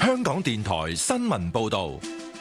香港電台新聞報道。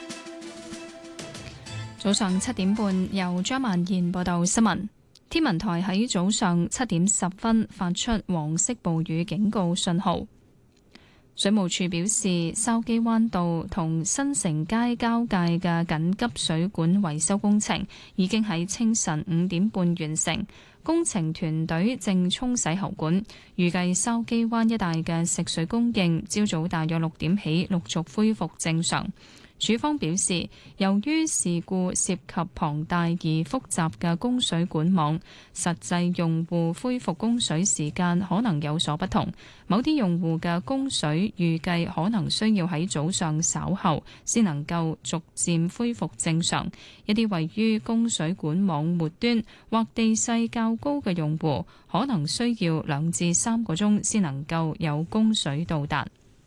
早上7點半，由張曼燕報道新聞。天文台喺早上7點10分發出黃色暴雨警告信號。水務署表示，筲箕灣道同新城街交界嘅緊急水管維修工程已經喺清晨5點半完成，工程團隊正沖洗喉管，預計筲箕灣一帶嘅食水供應朝早大約6點起陸續恢復正常。署方表示，由於事故涉及龐大而複雜嘅供水管網，實際用戶恢復供水時間可能有所不同。某啲用戶嘅供水預計可能需要喺早上稍後先能夠逐漸恢復正常。一啲位於供水管網末端或地勢較高嘅用戶，可能需要2至3個鐘先能夠有供水到達。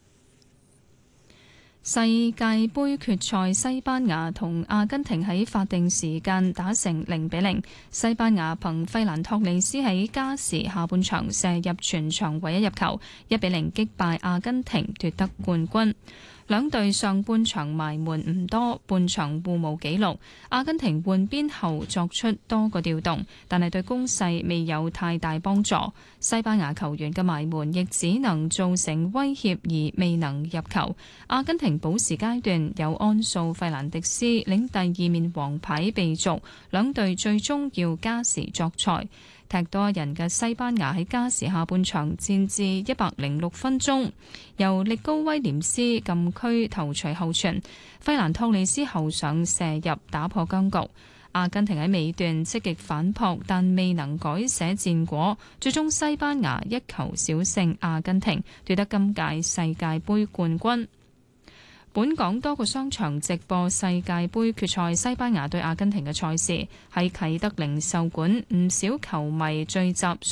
世界盃決賽，西班牙同阿根廷喺法定時間打成0-0。西班牙憑費蘭托利斯喺加時下半場射入全場唯一入球，1-0擊敗阿根廷奪得冠軍。兩隊上半場埋門唔多，半場互無紀錄。阿根廷換邊後作出多個調動，但係對攻勢未有太大幫助。西班牙球員嘅埋門亦只能造成威脅而未能入球。阿根廷補時階段有安素費蘭迪斯領第2面黃牌被逐，兩隊最終要加時作賽。踢多人嘅西班牙喺加時下半場戰至106分鐘，由力高威廉斯禁區頭槌後傳，費蘭托利斯後上射入打破僵局。阿根廷喺尾段積極反撲，但未能改寫戰果，最終西班牙1球小勝阿根廷，奪得今屆世界盃冠軍。本港多個商場直播世界盃決賽西班牙對阿根廷嘅賽事，喺啟德零售館唔少球迷聚集